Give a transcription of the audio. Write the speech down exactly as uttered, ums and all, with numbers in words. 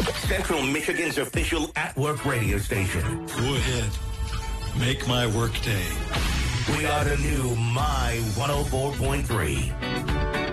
Central Michigan's official at-work radio station. Go ahead. Make my work day. We are the new My one oh four point three.